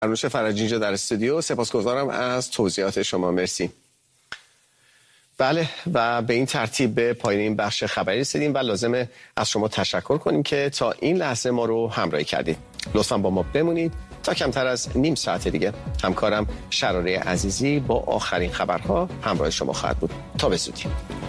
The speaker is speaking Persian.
فرنوش فرجی اینجا در استودیو. سپاسگزارم از توضیحات شما. مرسی. بله و به این ترتیب به پایان این بخش خبری رسیدیم و لازمه از شما تشکر کنیم که تا این لحظه ما رو همراهی کردید. لطفاً با ما بمونید تا کمتر از نیم ساعت دیگه همکارم شراره عزیزی با آخرین خبرها همراه شما خواهد بود. تا به زودی.